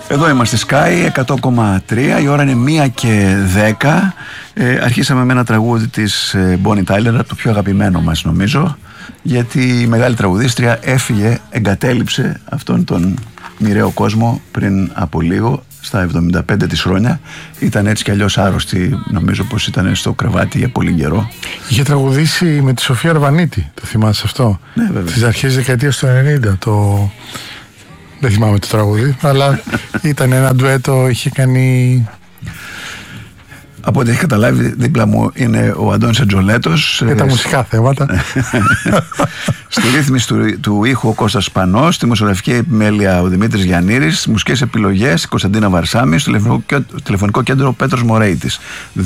Εδώ είμαστε Sky 100,3, η ώρα είναι 1:10. Αρχίσαμε με ένα τραγούδι της Bonnie Tyler, από το πιο αγαπημένο μας νομίζω, γιατί η μεγάλη τραγουδίστρια έφυγε, εγκατέλειψε αυτόν τον μοιραίο κόσμο πριν από λίγο, στα 75 της χρόνια. Ήταν έτσι κι αλλιώς άρρωστη, νομίζω πως ήταν στο κρεβάτι για πολύ καιρό. Είχε τραγουδήσει με τη Σοφία Αρβανίτη, το θυμάσαι αυτό? Ναι, βέβαια. Στις αρχές της δεκαετίας του 90, δεν θυμάμαι το τραγούδι, αλλά ήταν ένα ντουέτο, είχε κάνει... Από ό,τι έχει καταλάβει, δίπλα μου είναι ο Αντώνης Ατζολέτος. Για τα μουσικά θέματα. Στη ρύθμιση του ήχου ο Κώστας Σπανός, στη δημοσιογραφική επιμέλεια ο Δημήτρης Γιαννήρης, στις μουσικές επιλογές η Κωνσταντίνα Βαρσάμι, στο τηλεφωνικό κέντρο ο Πέτρος Μωρέιτης.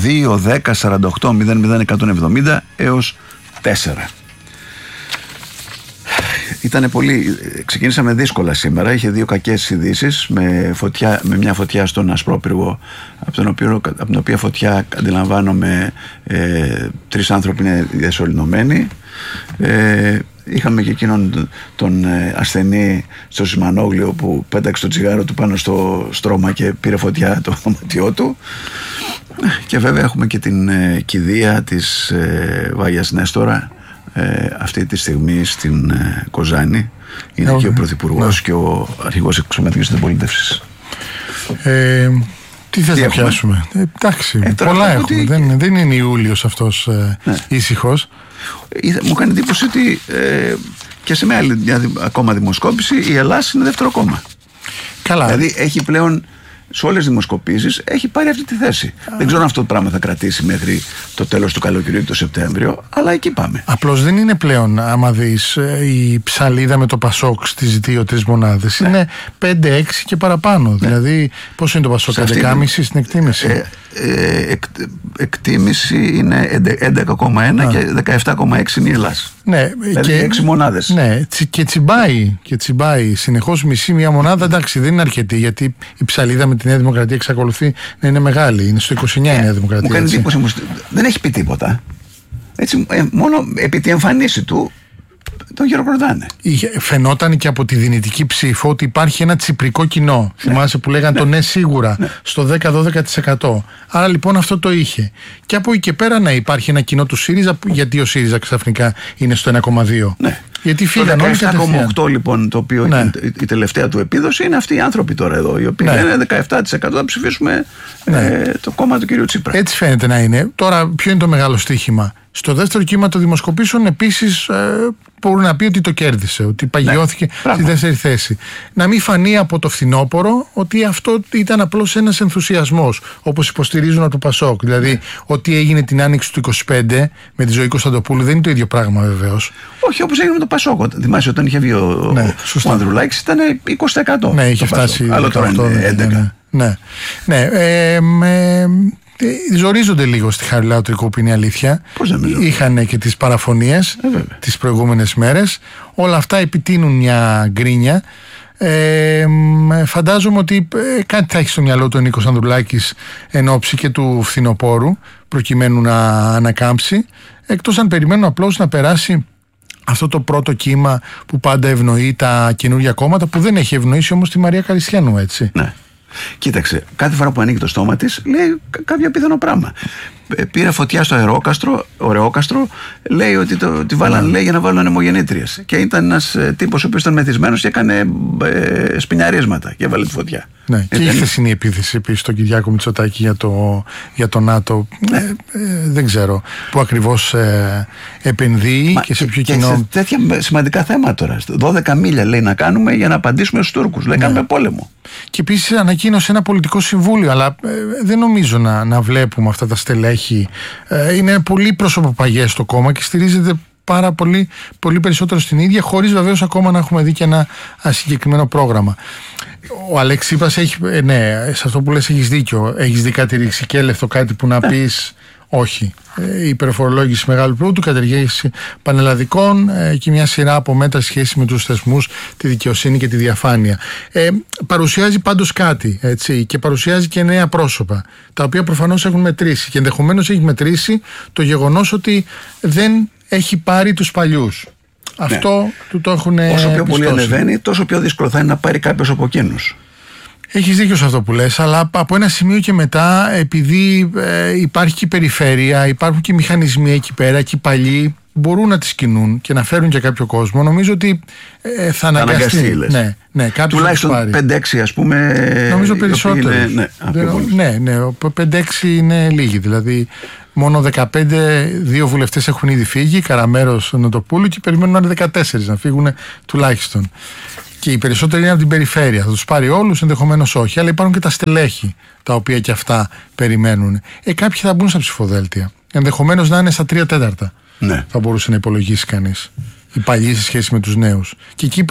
2-10-48-00-170 έως 4. Την πολύ... Ξεκίνησαμε δύσκολα σήμερα. Είχε δύο κακές ειδήσεις, με μια φωτιά στον Ασπρόπυργο, από την οποία φωτιά αντιλαμβάνομαι 3 άνθρωποι είναι διασωληνωμένοι. Είχαμε και εκείνον τον ασθενή στο Σιμανόγλιο που πέταξε το τσιγάρο του πάνω στο στρώμα και πήρε φωτιά το δωμάτιό του. Και βέβαια έχουμε και την κηδεία της Βάγιας Νέστορα αυτή τη στιγμή στην Κοζάνη. Είναι και ο Πρωθυπουργός και ο Αρχηγός Εξωματικής Αντιπολίτευσης. Τι θες να πιάσουμε? Εντάξει, πολλά έχουμε. Δεν είναι Ιούλιος αυτός ήσυχος. Μου κάνει εντύπωση ότι και σε μια ακόμα δημοσκόπηση η Ελλάδα είναι δεύτερο κόμμα. Καλά. Δηλαδή έχει πλέον σε όλες τις δημοσκοπήσεις έχει πάρει αυτή τη θέση. Δεν ξέρω αν αυτό το πράγμα θα κρατήσει μέχρι το τέλος του καλοκαιριού το Σεπτέμβριο, αλλά εκεί πάμε. Απλώς δεν είναι πλέον, άμα δεις, η ψαλίδα με το Πασόκ στις 2-3 μονάδες. Ναι. Είναι 5-6 και παραπάνω. Ναι. Δηλαδή, πόσο είναι το Πασόκ, 11,5 στην εκτίμηση? Εκτίμηση είναι 11,1 και 17,6 είναι η Ελλάδα. Ναι, δηλαδή 6 μονάδες. Ναι, και τσιμπάει συνεχώς μία μονάδα. Εντάξει, δεν είναι αρκετή, γιατί η ψαλίδα με τη Νέα Δημοκρατία εξακολουθεί να είναι μεγάλη. Είναι στο 29 η Νέα Δημοκρατία. Μου κάνει εντύπωση όμως, δεν έχει πει τίποτα. Έτσι, μόνο επί τη εμφανίση του τον χειροκροτάνε. Φαινόταν και από τη δυνητική ψήφο ότι υπάρχει ένα τσιπρικό κοινό. Ναι. Θυμάσαι που λέγανε το ναι σίγουρα, στο 10-12%. Άρα λοιπόν αυτό το είχε. Και από εκεί και πέρα να υπάρχει ένα κοινό του ΣΥΡΙΖΑ, γιατί ο ΣΥΡΙΖΑ ξαφνικά είναι στο 1,2. Ναι. Γιατί φύγαν όλοι κατευθείαν. 17,8 λοιπόν, το οποίο η τελευταία του επίδοση, είναι αυτοί οι άνθρωποι τώρα εδώ, οι οποίοι λένε 17% θα ψηφίσουμε το κόμμα του κ. Τσίπρα. Έτσι φαίνεται να είναι. Τώρα, ποιο είναι το μεγάλο στοίχημα? Στο δεύτερο κύμα των δημοσκοπήσεων επίσης μπορούν να πει ότι το κέρδισε, ότι παγιώθηκε στη δεύτερη θέση. Να μην φανεί από το φθινόπωρο ότι αυτό ήταν απλώς ένας ενθουσιασμός, όπως υποστηρίζουν από το Πασόκ. Δηλαδή, ότι έγινε την άνοιξη του 25 με τη Ζωή Κωνσταντοπούλου δεν είναι το ίδιο πράγμα βεβαίως. Όχι, όπως έγινε με το Πασόκ. Θυμάσαι όταν είχε βγει ο Ανδρουλάκης ήταν 20%. Ναι, είχε φτάσει. Άλλο τώρα είναι 11%. Ναι. Ζορίζονται λίγο στη Χαριλάου Τρικούπη, είναι η αλήθεια. Είχαν και τις παραφωνίες τις προηγούμενες μέρες. Όλα αυτά επιτείνουν μια γκρίνια. Φαντάζομαι ότι κάτι θα έχει στο μυαλό του ο Νίκος Ανδρουλάκης εν ώψη και του φθινοπόρου, προκειμένου να ανακάμψει, εκτός αν περιμένουν απλώς να περάσει αυτό το πρώτο κύμα που πάντα ευνοεί τα καινούργια κόμματα, που δεν έχει ευνοήσει όμως τη Μαρία Καριστιανού, έτσι. Ναι. Κοίταξε, κάθε φορά που ανοίγει το στόμα της λέει κάποιο πιθανό πράγμα. Πήρε φωτιά στο Ωρεόκαστρο, λέει ότι τη βάλανε, λέει, για να βάλουν ανεμογεννήτριες. Και ήταν ένας τύπος ο οποίος ήταν μεθυσμένος και έκανε σπινιαρίσματα και έβαλε τη φωτιά. Ναι, και η χθεσινή επίθεση επίσης στον Κυριάκο Μητσοτάκη για το ΝΑΤΟ. Δεν ξέρω που ακριβώς επενδύει και σε ποιο κοινό. Σε τέτοια σημαντικά θέματα τώρα. 12 μίλια λέει να κάνουμε για να απαντήσουμε στους Τούρκους. Λέει κάνουμε πόλεμο. Και επίσης ανακοίνωσε ένα πολιτικό συμβούλιο, αλλά δεν νομίζω να βλέπουμε αυτά τα στελέχη. Είναι πολύ προσωποπαγές στο κόμμα και στηρίζεται πάρα πολύ περισσότερο στην ίδια, χωρίς βεβαίως ακόμα να έχουμε δει και ένα συγκεκριμένο πρόγραμμα. Ο Αλέξης Τσίπρας έχει, σε αυτό που λες έχεις δίκιο. Έχεις δει κάτι ρηξικέλευτο, κάτι που να πεις όχι? Η υπερφορολόγηση μεγάλου πλούτου, κατεργέση πανελλαδικών και μια σειρά από μέτρα σχέση με τους θεσμούς, τη δικαιοσύνη και τη διαφάνεια. Παρουσιάζει πάντως κάτι, έτσι, και παρουσιάζει και νέα πρόσωπα, τα οποία προφανώς έχουν μετρήσει και ενδεχομένως έχει μετρήσει το γεγονός ότι δεν έχει πάρει τους παλιούς. Αυτό του το έχουν. Όσο πιο πολύ ανεβαίνει, τόσο πιο δύσκολο θα είναι να πάρει κάποιος από εκείνους. Έχεις δίκιο σε αυτό που λες, αλλά από ένα σημείο και μετά, επειδή υπάρχει και η περιφέρεια, υπάρχουν και οι μηχανισμοί εκεί πέρα και οι παλιοί μπορούν να τις κινούν και να φέρουν και κάποιο κόσμο, νομίζω ότι θα αναγκαστεί. Ναι, τουλάχιστον 5-6 ας πούμε. Νομίζω περισσότερο. Ναι, 5-6 είναι λίγοι. Δηλαδή, μόνο 2 βουλευτές έχουν ήδη φύγει, Καραμέρος, Νοτοπούλου, και περιμένουν να είναι 14 να φύγουν τουλάχιστον. Και οι περισσότεροι είναι από την περιφέρεια. Θα τους πάρει όλους, ενδεχομένως όχι, αλλά υπάρχουν και τα στελέχη τα οποία και αυτά περιμένουν. Κάποιοι θα μπουν στα ψηφοδέλτια. Ενδεχομένως να είναι στα 3/4. Ναι. Θα μπορούσε να υπολογίσει κανείς. Οι παλιοί σε σχέση με τους νέους. Και εκεί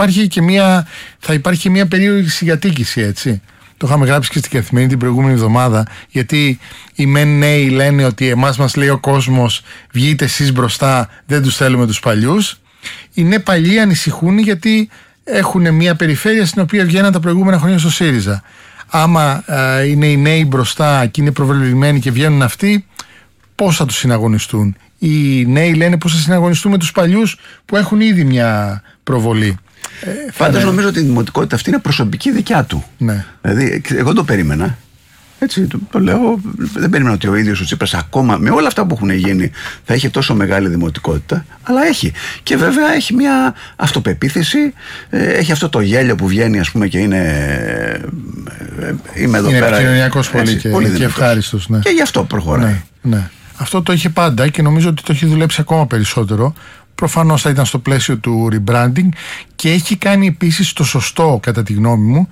θα υπάρχει και μια περίεργη συγκατοίκηση, έτσι. Το είχαμε γράψει και στην Καθημερινή την προηγούμενη εβδομάδα. Γιατί οι μεν νέοι λένε ότι εμάς μας λέει ο κόσμος, βγείτε εσείς μπροστά, δεν τους θέλουμε τους παλιούς. Οι νέοι παλιοί ανησυχούν γιατί έχουν μια περιφέρεια στην οποία βγαίναν τα προηγούμενα χρόνια στο ΣΥΡΙΖΑ. Άμα είναι οι νέοι μπροστά και είναι προβεβλημένοι και βγαίνουν αυτοί, πώς θα τους συναγωνιστούν? Οι νέοι λένε πώς θα συναγωνιστούν με τους παλιούς που έχουν ήδη μια προβολή. Πάντως νομίζω ότι η δημοτικότητα αυτή είναι προσωπική δικιά του. Ναι. Δηλαδή, εγώ το περίμενα. Έτσι, το λέω. Δεν περίμενα ότι ο ίδιος ο Τσίπρας, ακόμα με όλα αυτά που έχουν γίνει, θα είχε τόσο μεγάλη δημοτικότητα. Αλλά έχει. Και βέβαια έχει μια αυτοπεποίθηση. Έχει αυτό το γέλιο που βγαίνει, ας πούμε, και είναι. Είμαι εδώ πέρα. Είναι επικοινωνιακός πολύ και ευχάριστος. Ναι. Και γι' αυτό προχωράει. Ναι. Αυτό το είχε πάντα και νομίζω ότι το έχει δουλέψει ακόμα περισσότερο. Προφανώς θα ήταν στο πλαίσιο του rebranding και έχει κάνει επίσης το σωστό, κατά τη γνώμη μου,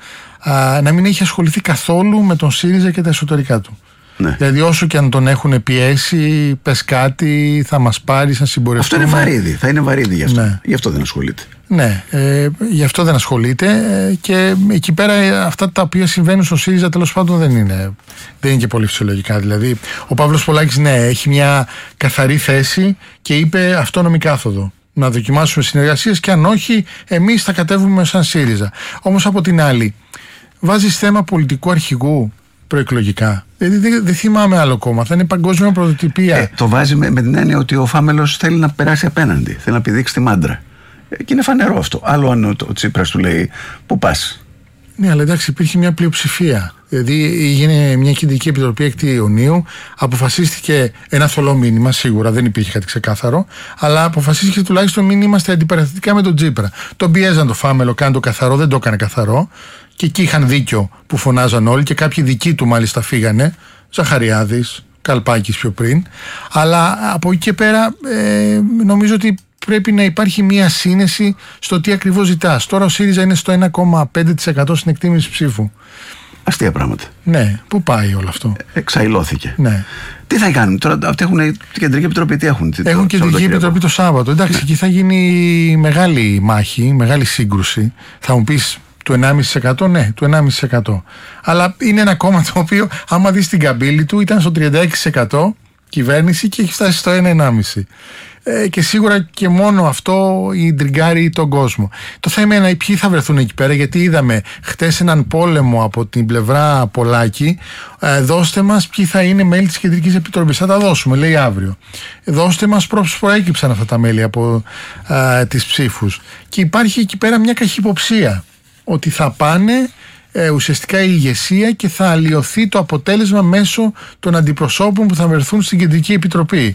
να μην έχει ασχοληθεί καθόλου με τον ΣΥΡΙΖΑ και τα εσωτερικά του. Ναι. Δηλαδή, όσο και αν τον έχουν πιέσει, πες κάτι, θα μας πάρεις, να συμπορευτούμε. Αυτό είναι βαρύδι. Θα είναι βαρύδι γι' αυτό. Ναι. Γι' αυτό δεν ασχολείται. Ναι, γι' αυτό δεν ασχολείται και εκεί πέρα αυτά τα οποία συμβαίνουν στο ΣΥΡΙΖΑ τέλος πάντων δεν είναι και πολύ φυσιολογικά. Δηλαδή, ο Παύλος Πολάκης, ναι, έχει μια καθαρή θέση και είπε αυτόνομη κάθοδο. Να δοκιμάσουμε συνεργασίες και αν όχι, εμείς θα κατέβουμε σαν ΣΥΡΙΖΑ. Όμως από την άλλη, βάζεις θέμα πολιτικού αρχηγού προεκλογικά. Δηλαδή δεν θυμάμαι άλλο κόμμα. Θα είναι παγκόσμια πρωτοτυπία. Το βάζει με την έννοια ότι ο Φάμελος θέλει να περάσει απέναντι. Θέλει να πηδήξει τη μάντρα. Και είναι φανερό αυτό. Άλλο αν ο Τσίπρας του λέει πού πας. Ναι, αλλά εντάξει, υπήρχε μια πλειοψηφία. Δηλαδή έγινε μια κεντρική επιτροπή 6 Ιουνίου, αποφασίστηκε ένα θολό μήνυμα, σίγουρα δεν υπήρχε κάτι ξεκάθαρο, αλλά αποφασίστηκε τουλάχιστον μην είμαστε αντιπαραθετικά με τον Τσίπρα. Τον πιέζαν το Φάμελο, κάνει το καθαρό, δεν το έκανε καθαρό. Και εκεί είχαν δίκιο που φωνάζαν όλοι και κάποιοι δικοί του μάλιστα φύγανε. Ζαχαριάδης, Καλπάκης πιο πριν. Αλλά από εκεί και πέρα νομίζω ότι πρέπει να υπάρχει μια σύνεση στο τι ακριβώς ζητάς. Τώρα ο ΣΥΡΙΖΑ είναι στο 1,5% στην εκτίμηση ψήφου. Αστεία πράγματα. Ναι, πού πάει όλο αυτό? Εξαϊλώθηκε. Ναι. Τι θα κάνουν τώρα, αυτοί έχουν την κεντρική επιτροπή, τι έχουν? Έχουν κεντρική επιτροπή το Σάββατο. Εντάξει, ναι. Εκεί θα γίνει μεγάλη μάχη, μεγάλη σύγκρουση. Θα μου πεις του 1,5%, ναι, του 1,5%. Αλλά είναι ένα κόμμα το οποίο, άμα δεις την καμπύλη του, ήταν στο 36% κυβέρνηση και έχει φτάσει στο 1,5%. Και σίγουρα και μόνο αυτό ιντριγκάρει τον κόσμο. Το θέμα είναι ποιοι θα βρεθούν εκεί πέρα, γιατί είδαμε χτες έναν πόλεμο από την πλευρά Πολάκη. Δώστε μας ποιοι θα είναι μέλη της Κεντρικής Επιτροπής. Θα τα δώσουμε, λέει αύριο. Δώστε μας προέκυψαν αυτά τα μέλη από τις ψήφους. Και υπάρχει εκεί πέρα μια καχυποψία ότι θα πάνε ουσιαστικά η ηγεσία και θα αλλοιωθεί το αποτέλεσμα μέσω των αντιπροσώπων που θα βρεθούν στην Κεντρική Επιτροπή.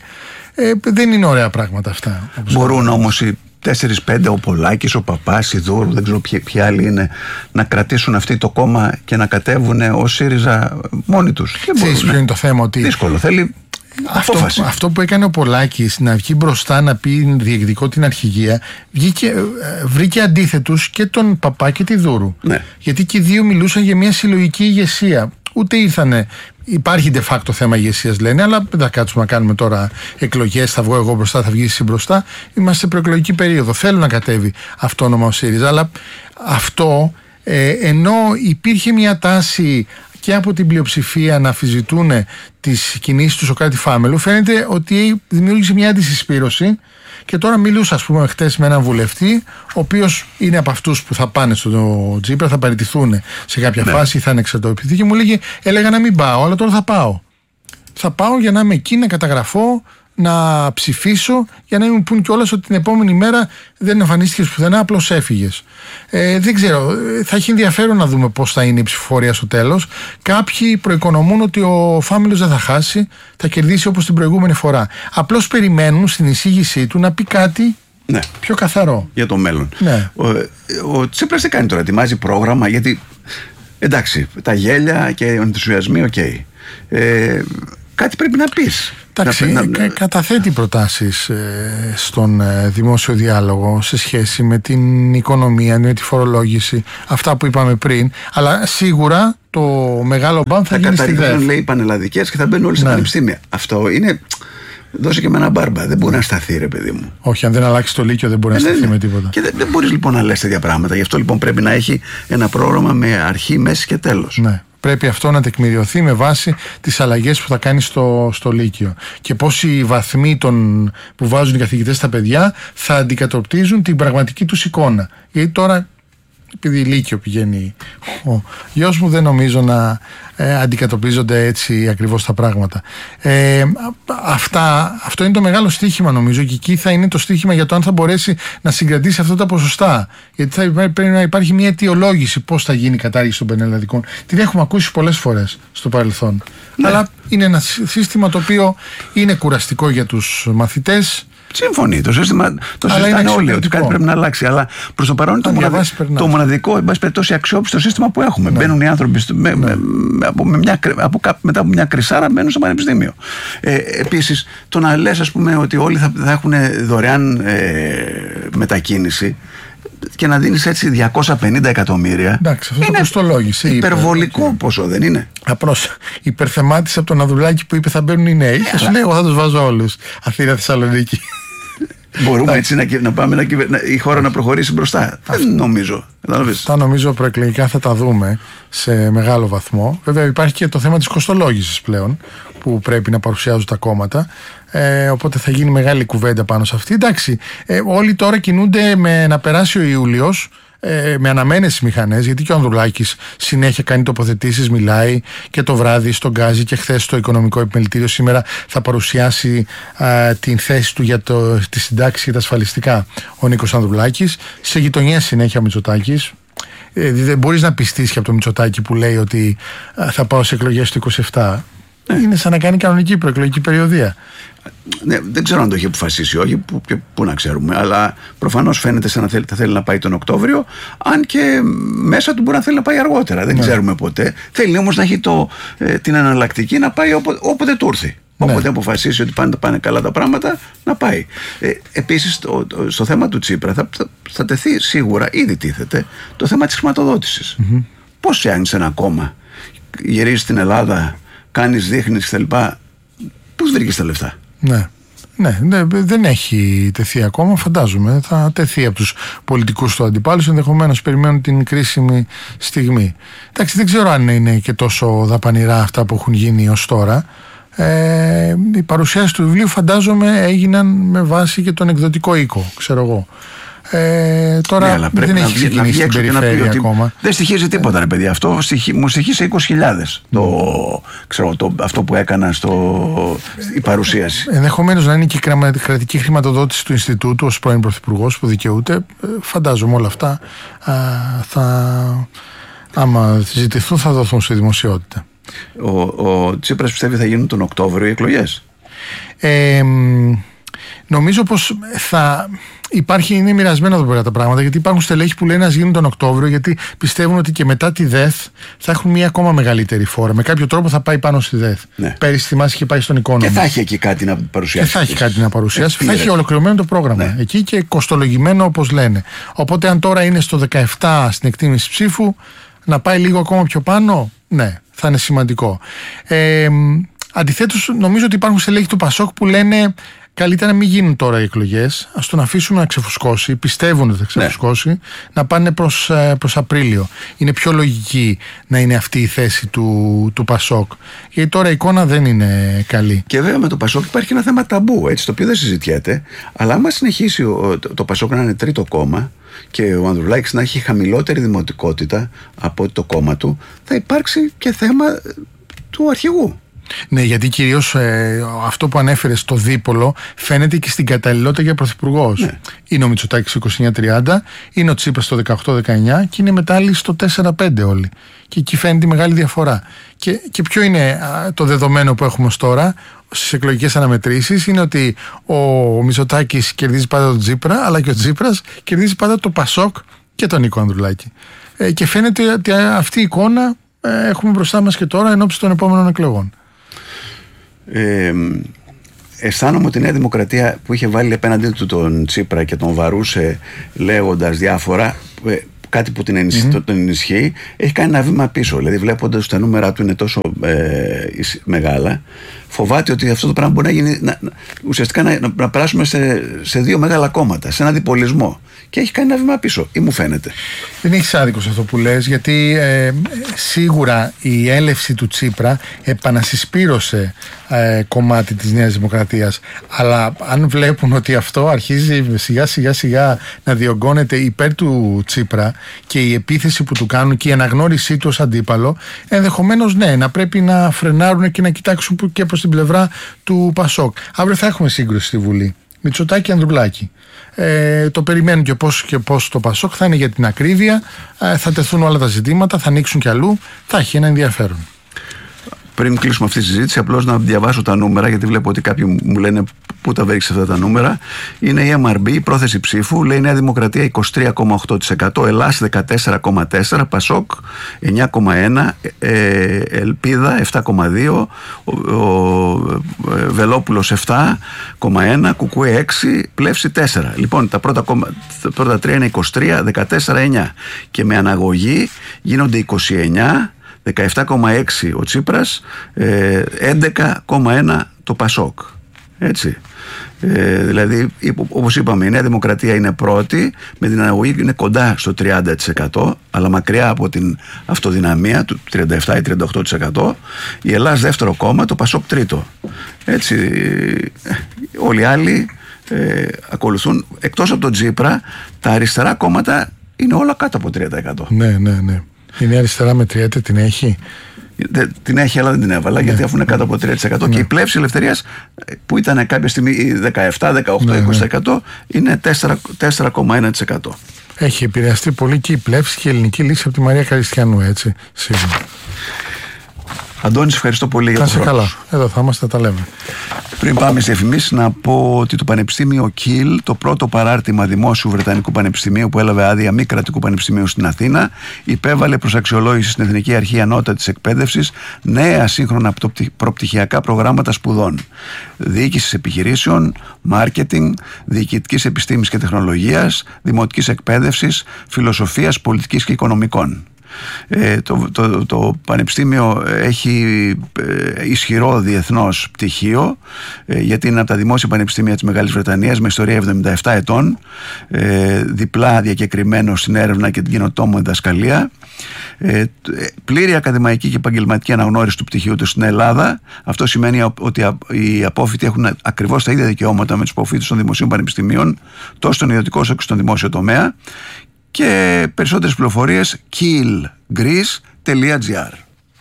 Δεν είναι ωραία πράγματα αυτά. Μπορούν όμως οι 4-5, ο Πολάκης, ο Παπάς, η Δούρου, δεν ξέρω ποιοι άλλοι είναι, να κρατήσουν αυτή το κόμμα και να κατέβουν ως ΣΥΡΙΖΑ μόνοι τους? Ξέρεις ποιο είναι το θέμα? Ότι δύσκολο, θέλει αυτό που έκανε ο Πολάκης, να βγει μπροστά να πει διεκδικώ την αρχηγία, βρήκε αντίθετους και τον Παπά και τη Δούρου. Ναι. Γιατί και οι δύο μιλούσαν για μια συλλογική ηγεσία. Ούτε ήρθανε. Υπάρχει de facto θέμα ηγεσίας, λένε, αλλά δεν θα κάτσουμε να κάνουμε τώρα εκλογές. Θα βγω εγώ μπροστά, θα βγεις εσύ μπροστά. Είμαστε σε προεκλογική περίοδο. Θέλω να κατέβει αυτόνομα ο ΣΥΡΙΖΑ. Αλλά αυτό, ενώ υπήρχε μια τάση και από την πλειοψηφία να αμφισβητούν τις κινήσεις του Σωκράτη Φάμελου, φαίνεται ότι δημιούργησε μια αντισυσπήρωση. Και τώρα μιλούσα, ας πούμε, χτες με έναν βουλευτή, ο οποίος είναι από αυτούς που θα πάνε στο Τσίπρα, θα παραιτηθούν σε κάποια φάση, θα είναι εξαρτοποιηθεί. Και μου έλεγε, έλεγα να μην πάω, αλλά τώρα θα πάω. Θα πάω για να είμαι εκεί, να καταγραφώ, να ψηφίσω, για να μην πούν κιόλας ότι την επόμενη μέρα δεν εμφανίστηκες πουθενά, απλώς έφυγες. Δεν ξέρω, θα έχει ενδιαφέρον να δούμε πώς θα είναι η ψηφοφορία στο τέλος. Κάποιοι προοικονομούν ότι ο Φάμελος δεν θα χάσει, θα κερδίσει όπως την προηγούμενη φορά. Απλώς περιμένουν στην εισήγησή του να πει κάτι πιο καθαρό για το μέλλον. Ναι. Ο Τσίπρας τι κάνει τώρα, ετοιμάζει πρόγραμμα, γιατί εντάξει, τα γέλια και οι ενθουσιασμοί, κάτι πρέπει να πεις. Εντάξει, καταθέτει προτάσεις στον δημόσιο διάλογο σε σχέση με την οικονομία, με τη φορολόγηση, αυτά που είπαμε πριν, αλλά σίγουρα το μεγάλο μπαμ θα γίνει στη ΔΕΘ. Θα καταρριφθούν, λέει, πανελλαδικές και θα μπαίνουν όλοι στα πανεπιστήμια. Αυτό είναι... Δώσε και με ένα μπάρμπα. Δεν μπορεί να σταθεί, ρε παιδί μου. Όχι, αν δεν αλλάξει το Λύκειο δεν μπορεί να σταθεί με τίποτα. Και δεν μπορεί λοιπόν να λες τέτοια πράγματα. Γι' αυτό λοιπόν πρέπει να έχει ένα πρόγραμμα με αρχή, μέση και τέλος. Ναι. Πρέπει αυτό να τεκμηριωθεί με βάση τις αλλαγές που θα κάνει στο Λύκειο. Και πώς οι βαθμοί που βάζουν οι καθηγητές στα παιδιά θα αντικατοπτρίζουν την πραγματική τους εικόνα. Γιατί τώρα, επειδή Λύκειο πηγαίνει ο γιος μου, δεν νομίζω να αντικατοπτρίζονται έτσι ακριβώς τα πράγματα. Αυτό είναι το μεγάλο στοίχημα, νομίζω, και εκεί θα είναι το στοίχημα για το αν θα μπορέσει να συγκρατήσει αυτά τα ποσοστά. Γιατί πρέπει να υπάρχει μια αιτιολόγηση πώς θα γίνει η κατάργηση των πανελλαδικών. Την έχουμε ακούσει πολλές φορές στο παρελθόν. Ναι. Αλλά είναι ένα σύστημα το οποίο είναι κουραστικό για τους μαθητές. Συμφωνεί. Το σύστημα το συζητάνε όλοι ότι κάτι πρέπει να αλλάξει. Αλλά προς το παρόν το μοναδικό, εν πάση περιπτώσει, αξιόπιστο σύστημα που έχουμε. Ναι. Μπαίνουν οι άνθρωποι μετά από μια κρυσάρα, μπαίνουν στο πανεπιστήμιο. Επίσης, το να λες, ας πούμε, ότι όλοι θα έχουν δωρεάν μετακίνηση και να δίνεις έτσι 250 εκατομμύρια. Εντάξει, αυτό είναι το κοστολόγηση. Υπερβολικό ποσό, δεν είναι? Απλώς υπερθεμάτισε από τον Ανδρουλάκη που είπε θα μπαίνουν οι νέοι. Θα σου λέει, εγώ θα τους βάζω όλους. Αθήνα, Θεσσαλονίκη. Μπορούμε έτσι να πάμε η χώρα να προχωρήσει μπροστά? Δεν νομίζω. Αυτά νομίζω προεκλογικά θα τα δούμε σε μεγάλο βαθμό. Βέβαια υπάρχει και το θέμα της κοστολόγησης πλέον που πρέπει να παρουσιάζουν τα κόμματα. Οπότε θα γίνει μεγάλη κουβέντα πάνω σε αυτή. Εντάξει, όλοι τώρα κινούνται με να περάσει ο Ιούλιος, με αναμένες μηχανές, γιατί και ο Ανδρουλάκης συνέχεια κάνει τοποθετήσεις, μιλάει και το βράδυ στον Γκάζι και χθες στο Οικονομικό Επιμελητήριο. Σήμερα θα παρουσιάσει την θέση του για τη συντάξη και τα ασφαλιστικά ο Νίκος Ανδρουλάκης. Σε γειτονιά συνέχεια ο Μητσοτάκης. Δεν μπορείς να πιστείς και από το Μητσοτάκη που λέει ότι θα πάω σε εκλογές του 27. Είναι σαν να κάνει κανονική προεκλογική περιοδία. Ναι, δεν ξέρω αν το έχει αποφασίσει, όχι, πού να ξέρουμε. Αλλά προφανώς φαίνεται σαν να θέλει να πάει τον Οκτώβριο, αν και μέσα του μπορεί να θέλει να πάει αργότερα. Δεν ξέρουμε ποτέ. Θέλει όμως να έχει την εναλλακτική να πάει όποτε του έρθει. Όποτε αποφασίσει ότι πάνε καλά τα πράγματα, να πάει. Επίσης, στο θέμα του Τσίπρα θα τεθεί σίγουρα, ήδη τίθεται, το θέμα της χρηματοδότησης. Πώς φτιάχνεις ένα κόμμα, γυρίζεις στην Ελλάδα, κάνεις, δείχνεις κτλ. Πώς βρήκες τα λεφτά? Ναι, δεν έχει τεθεί ακόμα, φαντάζομαι. Θα τεθεί από τους πολιτικούς του αντιπάλους, ενδεχομένως περιμένουν την κρίσιμη στιγμή. Εντάξει, δεν ξέρω αν είναι και τόσο δαπανηρά αυτά που έχουν γίνει ως τώρα. Οι παρουσιάσεις του βιβλίου φαντάζομαι έγιναν με βάση και τον εκδοτικό οίκο, ξέρω εγώ. Τώρα δεν έχει ξεκινήσει την περιφέρεια ακόμα. Δεν στοιχίζει τίποτα, ρε παιδιά. Αυτό μου στοιχίζει 20.000 αυτό που έκανα η παρουσίαση. Ενδεχομένως να είναι και η κρατική χρηματοδότηση του Ινστιτούτου ως πρώην πρωθυπουργός που δικαιούται. Φαντάζομαι όλα αυτά άμα ζητηθούν θα δοθούν στη δημοσιότητα. Ο Τσίπρας πιστεύει θα γίνουν τον Οκτώβριο οι εκλογές? Νομίζω πως είναι μοιρασμένα εδώ πέρα τα πράγματα, γιατί υπάρχουν στελέχοι που λένε να γίνουν τον Οκτώβριο, γιατί πιστεύουν ότι και μετά τη ΔΕΘ θα έχουν μια ακόμα μεγαλύτερη φόρα. Με κάποιο τρόπο θα πάει πάνω στη ΔΕΘ. Ναι. Πέρυσι θυμάσαι είχε πάει στον Οικόνομο. Και θα έχει εκεί κάτι να παρουσιάσει. Θα έχει ολοκληρωμένο το πρόγραμμα. Ναι. Εκεί και κοστολογημένο όπως λένε. Οπότε αν τώρα είναι στο 17 στην εκτίμηση ψήφου, να πάει λίγο ακόμα πιο πάνω, ναι, θα είναι σημαντικό. Αντιθέτως, νομίζω ότι υπάρχουν στελέχοι του Πασόκ που λένε καλύτερα να μην γίνουν τώρα οι εκλογές, ας τον αφήσουμε να ξεφουσκώσει, πιστεύουν ότι θα ξεφουσκώσει, να πάνε προς Απρίλιο. Είναι πιο λογική να είναι αυτή η θέση του Πασόκ, γιατί τώρα η εικόνα δεν είναι καλή. Και βέβαια με το Πασόκ υπάρχει ένα θέμα ταμπού, έτσι, το οποίο δεν συζητιέται, αλλά άμα συνεχίσει το Πασόκ να είναι τρίτο κόμμα και ο Ανδρουλάκης να έχει χαμηλότερη δημοτικότητα από το κόμμα του, θα υπάρξει και θέμα του αρχηγού. Ναι, γιατί κυρίως αυτό που ανέφερε στο δίπολο φαίνεται και στην καταλληλότητα για πρωθυπουργός. Ναι. Είναι ο Μητσοτάκης 29-30, είναι ο Τσίπρας το 18-19 και είναι μετά άλλοι στο 4-5 όλοι. Και εκεί φαίνεται η μεγάλη διαφορά. Και ποιο είναι το δεδομένο που έχουμε ως τώρα στις εκλογικές αναμετρήσεις? Είναι ότι ο Μητσοτάκης κερδίζει πάντα τον Τσίπρα, αλλά και ο Τσίπρας κερδίζει πάντα το Πασόκ και τον Νίκο Ανδρουλάκη. Και φαίνεται ότι αυτή η εικόνα έχουμε μπροστά μας και τώρα ενώπιση των επόμενων εκλογών. Αισθάνομαι ότι η Νέα Δημοκρατία που είχε βάλει απέναντί του τον Τσίπρα και τον βαρούσε λέγοντας διάφορα, κάτι που τον ενισχύει, έχει κάνει ένα βήμα πίσω. Δηλαδή, βλέποντας ότι τα νούμερα του είναι τόσο μεγάλα, φοβάται ότι αυτό το πράγμα μπορεί να γίνει, ουσιαστικά να περάσουμε σε δύο μεγάλα κόμματα, σε ένα διπολισμό. Και έχει κάνει ένα βήμα πίσω, ή μου φαίνεται. Δεν έχεις άδικο σε αυτό που λες, γιατί σίγουρα η έλευση του Τσίπρα επανασυσπήρωσε κομμάτι της Νέας Δημοκρατίας. Αλλά αν βλέπουν ότι αυτό αρχίζει σιγά να διωγγώνεται υπέρ του Τσίπρα και η επίθεση που του κάνουν και η αναγνώρισή του ως αντίπαλο, ενδεχομένως ναι, να πρέπει να φρενάρουν και να κοιτάξουν και προς την πλευρά του Πασόκ. Αύριο θα έχουμε σύγκρουση στη Βουλή. Μητσοτάκη, Ανδρουλάκη. Το περιμένουν και πώς το Πασόκ θα είναι για την ακρίβεια, θα τεθούν όλα τα ζητήματα, θα ανοίξουν κι αλλού, θα έχει ένα ενδιαφέρον. Πριν κλείσουμε αυτή τη συζήτηση, απλώς να διαβάσω τα νούμερα, γιατί βλέπω ότι κάποιοι μου λένε πού τα βρήκες αυτά τα νούμερα. Είναι η MRB, η πρόθεση ψήφου, λέει Νέα Δημοκρατία 23,8%, Ελλάς 14,4%, Πασόκ 9,1%, Ελπίδα 7,2%, Βελόπουλος 7,1%, Κουκουέ 6%, Πλεύση 4%. Λοιπόν, τα πρώτα τρία είναι 23%, 14,9% και με αναγωγή γίνονται 29%, 17,6 ο Τσίπρας, 11,1 το Πασόκ. Έτσι. Δηλαδή, όπως είπαμε, η Νέα Δημοκρατία είναι πρώτη, με την αναγωγή είναι κοντά στο 30%, αλλά μακριά από την αυτοδυναμία του 37 ή 38%. Η Ελλάς δεύτερο κόμμα, το Πασόκ τρίτο. Έτσι, όλοι οι άλλοι ακολουθούν. Εκτός από τον Τσίπρα, τα αριστερά κόμματα είναι όλα κάτω από 30%. Ναι. Η Νέα Αριστερά μετριέται, την έχει? Την έχει, αλλά δεν την έβαλα, γιατί αφού είναι κάτω από 3%. Και η Πλεύση Ελευθερίας, που ήταν κάποια στιγμή 17, 18, 20%, είναι 4,1%. Έχει επηρεαστεί πολύ και η Πλεύση και η ελληνική λύση από τη Μαρία Καριστιανού, έτσι, σίγουρα. Αντώνη, ευχαριστώ πολύ για το χρόνο. Καλά. Εδώ θα είμαστε, τα λέμε. Πριν πάμε σε διαφημίσεις, να πω ότι το Πανεπιστήμιο Κιλ, το πρώτο παράρτημα δημόσιου Βρετανικού Πανεπιστημίου που έλαβε άδεια μη κρατικού πανεπιστημίου στην Αθήνα, υπέβαλε προς αξιολόγηση στην Εθνική Αρχή Ανώτατης Εκπαίδευσης νέα σύγχρονα προπτυχιακά προγράμματα σπουδών. Διοίκησης επιχειρήσεων, μάρκετινγκ, διοικητικής επιστήμης και τεχνολογίας, δημοτικής εκπαίδευσης, φιλοσοφίας, πολιτικής και οικονομικών. Το Πανεπιστήμιο έχει ισχυρό διεθνώς πτυχίο, γιατί είναι από τα δημόσια πανεπιστήμια της Μεγάλης Βρετανίας με ιστορία 77 ετών, διπλά διακεκριμένο στην έρευνα και την καινοτόμο διδασκαλία, πλήρη ακαδημαϊκή και επαγγελματική αναγνώριση του πτυχίου του στην Ελλάδα. Αυτό σημαίνει ότι οι απόφοιτοι έχουν ακριβώς τα ίδια δικαιώματα με τους απόφοιτους των δημοσίων πανεπιστημίων, τόσο στον ιδιωτικό όσο και στον δημόσιο τομέα. Και περισσότερες πληροφορίες killgreece.gr.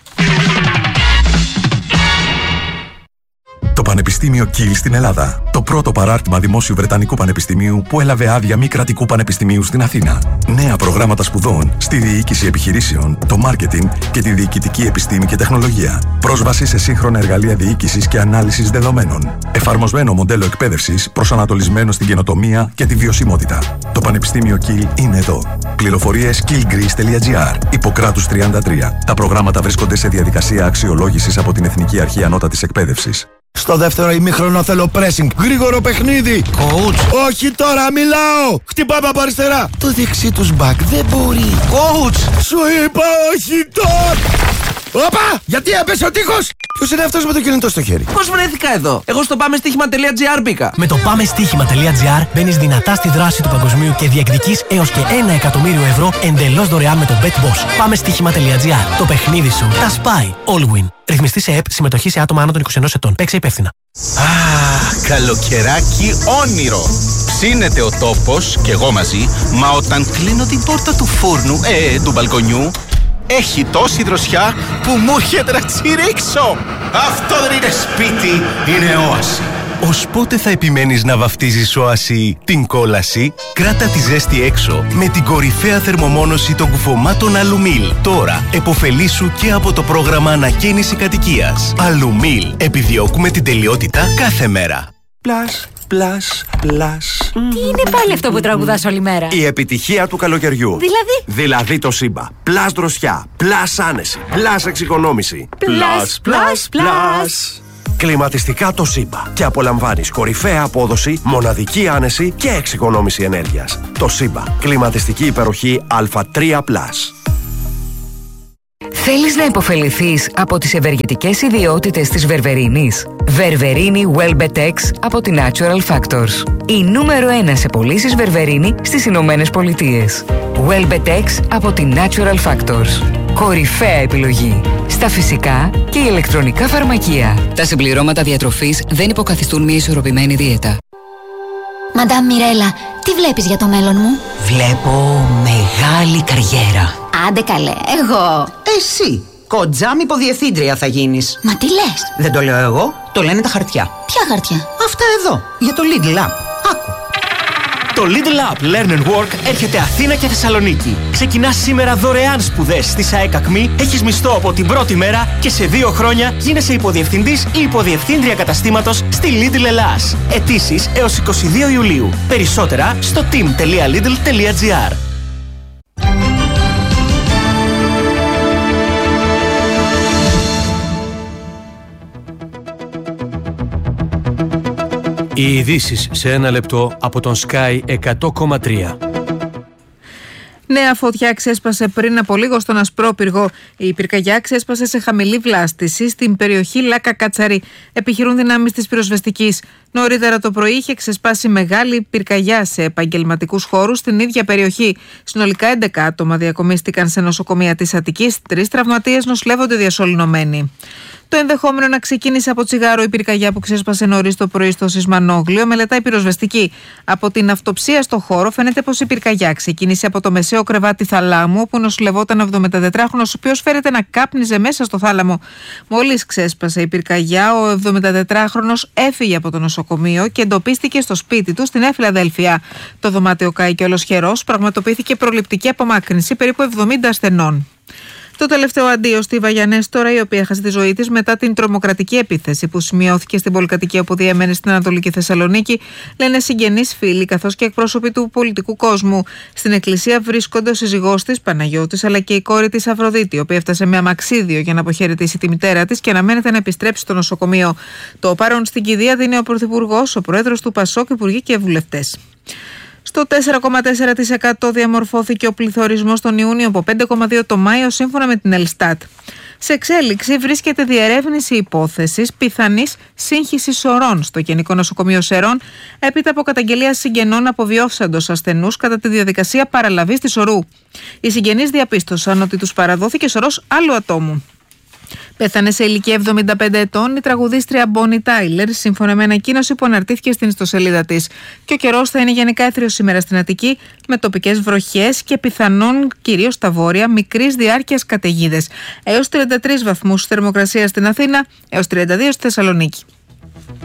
Το Πανεπιστήμιο Κιλ στην Ελλάδα. Το πρώτο παράρτημα δημόσιου Βρετανικού Πανεπιστημίου που έλαβε άδεια μη κρατικού πανεπιστημίου στην Αθήνα. Νέα προγράμματα σπουδών στη διοίκηση επιχειρήσεων, το μάρκετινγκ και τη διοικητική επιστήμη και τεχνολογία. Πρόσβαση σε σύγχρονα εργαλεία διοίκησης και ανάλυσης δεδομένων. Εφαρμοσμένο μοντέλο εκπαίδευσης προσανατολισμένο στην καινοτομία και τη βιωσιμότητα. Το Πανεπιστήμιο Κιλ είναι εδώ. Πληροφορίες killgreece.gr. Ιπποκράτους 33. Τα προγράμματα βρίσκονται σε διαδικασία αξιολόγησης από την Εθνική Αρχή Ανώτατης Εκπαίδευσης. Στο δεύτερο ημίχρονο θέλω pressing. Γρήγορο παιχνίδι. Coach. Όχι τώρα, μιλάω. Χτυπάμε από αριστερά. Το δεξί τους μπακ δεν μπορεί. Coach. Σου είπα όχι τώρα. Όπα! Γιατί έπεσε ο τείχος! Ποιος είναι αυτός με το κινητό στο χέρι? Πώς βρέθηκα εδώ? Εγώ στο πάμεστοίχημα.gr μπήκα. Με το πάμεστοίχημα.gr μπαίνεις δυνατά στη δράση του παγκοσμίου και διεκδικείς έως και 1 εκατομμύριο ευρώ εντελώς δωρεάν με το BetBoss. Πάμεστοίχημα.gr. Το παιχνίδι σου τα σπάει. All win. Ρυθμιστή σε ΕΠ, συμμετοχή σε άτομα άνω των 21 ετών. Παίξε υπεύθυνα. Καλοκαιράκι όνειρο. Ψήνεται ο τόπος και εγώ μαζί, μα όταν κλείνω την πόρτα του φούρνου, του μπαλκονιού, έχει τόση δροσιά που μου έρχεται να τσιρίξω. Αυτό δεν είναι σπίτι, είναι όαση. Ως πότε θα επιμένεις να βαφτίζεις όαση την κόλαση? Κράτα τη ζέστη έξω με την κορυφαία θερμομόνωση των κουφωμάτων Αλουμίλ. Τώρα επωφελήσου και από το πρόγραμμα ανακαίνιση κατοικίας. Αλουμίλ. Επιδιώκουμε την τελειότητα κάθε μέρα. Πλάς, πλάς, πλάς. Τι είναι πάλι αυτό που τραγουδάς όλη μέρα? Η επιτυχία του καλοκαιριού. Δηλαδή το Σύμπα. Πλάς δροσιά, πλάς άνεση, πλάς εξοικονόμηση. Πλάς, πλάς, πλάς. Κλιματιστικά το Σύμπα. Και απολαμβάνεις κορυφαία απόδοση, μοναδική άνεση και εξοικονόμηση ενέργειας. Το Σύμπα. Κλιματιστική υπεροχή Α3+. Θέλεις να υποφεληθείς από τις ευεργετικές ιδιότητες της βερβερίνης? Βερβερίνη Welbetex από τη Natural Factors. Η νούμερο 1 σε πωλήσεις βερβερίνη στις Ηνωμένες Πολιτείες. Welbetex από τη Natural Factors. Κορυφαία επιλογή στα φυσικά και ηλεκτρονικά φαρμακεία. Τα συμπληρώματα διατροφής δεν υποκαθιστούν μια ισορροπημένη δίαιτα. Μαντάμ Μιρέλα, τι βλέπεις για το μέλλον μου? Βλέπω μεγάλη καριέρα. Άντε καλέ, εγώ. Εσύ, κοντζάμ υποδιευθύντρια θα γίνεις. Μα τι λες? Δεν το λέω εγώ, το λένε τα χαρτιά. Ποια χαρτιά? Αυτά εδώ, για το Lidl App. Άκου. Το Lidl App Learn and Work έρχεται Αθήνα και Θεσσαλονίκη. Ξεκινάς σήμερα δωρεάν σπουδές στη ΣΑΕΚ ΑΚΜΗ, έχεις μισθό από την πρώτη μέρα και σε 2 χρόνια γίνεσαι υποδιευθυντής ή υποδιευθύντρια καταστήματος στη Lidl Ελλάς. Αιτήσεις έως 22 Ιουλίου. Περισσότερα στο team.lidl.gr. Οι ειδήσεις σε 1 λεπτό από τον Sky 100,3. Νέα φωτιά ξέσπασε πριν από λίγο στον Ασπρόπυργο. Η πυρκαγιά ξέσπασε σε χαμηλή βλάστηση στην περιοχή Λάκα Κατσαρή. Επιχειρούν δυνάμεις της πυροσβεστικής. Νωρίτερα το πρωί είχε ξεσπάσει μεγάλη πυρκαγιά σε επαγγελματικούς χώρους στην ίδια περιοχή. Συνολικά 11 άτομα διακομίστηκαν σε νοσοκομεία της Αττικής. 3 τραυματίες νοσηλεύονται διασωληνωμένοι. Το ενδεχόμενο να ξεκίνησε από τσιγάρο η πυρκαγιά που ξέσπασε νωρίς το πρωί στο Σισμανόγλιο μελετάει η πυροσβεστική. Από την αυτοψία στο χώρο φαίνεται πως η πυρκαγιά ξεκίνησε από το μεσαίο κρεβάτι θαλάμου, όπου νοσηλευόταν 74χρονος, ο οποίος φέρεται να κάπνιζε μέσα στο θάλαμο. Μόλις ξέσπασε η πυρκαγιά, ο 74χρονος έφυγε από το νοσοκομείο και εντοπίστηκε στο σπίτι του στην Φιλαδέλφια. Το δωμάτιο κάηκε ολοσχερός, πραγματοποιήθηκε προληπτική απομάκρυνση περίπου 70 ασθενών. Το τελευταίο αντίο στη Βαγιανέστορα, η οποία έχασε τη ζωή της μετά την τρομοκρατική επίθεση που σημειώθηκε στην πολυκατοικία όπου διέμενε στην Ανατολική Θεσσαλονίκη, λένε συγγενείς, φίλοι καθώς και εκπρόσωποι του πολιτικού κόσμου. Στην εκκλησία βρίσκονται ο σύζυγός της Παναγιώτης αλλά και η κόρη της Αφροδίτη, η οποία έφτασε με αμαξίδιο για να αποχαιρετήσει τη μητέρα της και αναμένεται να επιστρέψει στο νοσοκομείο. Το παρόν στην κηδεία δίνει ο Πρωθυπουργός, ο Πρόεδρος του ΠΑΣΟΚ, υπουργοί και βουλευτές. Στο 4,4% διαμορφώθηκε ο πληθωρισμός τον Ιούνιο, από 5,2% το Μάιο, σύμφωνα με την Ελστάτ. Σε εξέλιξη βρίσκεται διερεύνηση υπόθεσης πιθανής σύγχυσης σωρών στο Γενικό Νοσοκομείο Σερών, έπειτα από καταγγελία συγγενών αποβιώσαντος ασθενούς κατά τη διαδικασία παραλαβής της σωρού. Οι συγγενείς διαπίστωσαν ότι τους παραδόθηκε σωρός άλλου ατόμου. Πέθανε σε ηλικία 75 ετών η τραγουδίστρια Μπόνι Τάιλερ, σύμφωνα με ανακοίνωση που αναρτήθηκε στην ιστοσελίδα της. Και ο καιρός θα είναι γενικά έθριος σήμερα στην Αττική, με τοπικές βροχές και πιθανόν, κυρίως στα βόρεια, μικρής διάρκειας καταιγίδες. Έως 33 βαθμούς θερμοκρασία στην Αθήνα, έως 32 στη Θεσσαλονίκη.